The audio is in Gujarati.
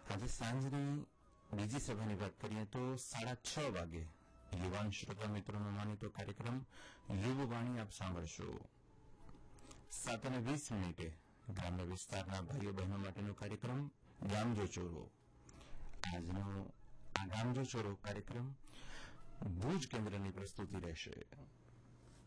આજે સાંજની બીજી સભાની વાત કરીએ તો 6:30 વાગે યુવાન શ્રોતા મિત્રોનો માનીતો કાર્યક્રમ યુવવાણી આપ સાંભળશો. 7:20 ગ્રામ્ય વિસ્તારના ભાઈઓ બહેનો માટેનો કાર્યક્રમ ગામજો ચોરો. આજનો આ ગામજો ચોરો કાર્યક્રમ ભુજ કેન્દ્રની પ્રસ્તુતિ રહેશે.